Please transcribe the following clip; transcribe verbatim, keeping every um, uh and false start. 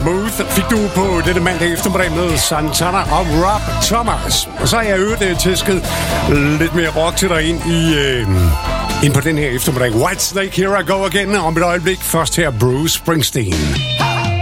Smooth fik du på dette mandag eftermiddag med Santana og Rob Thomas. Og så har jeg øvet uh, tæsket lidt mere rock til dig ind, i, uh, ind på den her eftermiddag. Whitesnake, here I go again. Om et øjeblik først her Bruce Springsteen.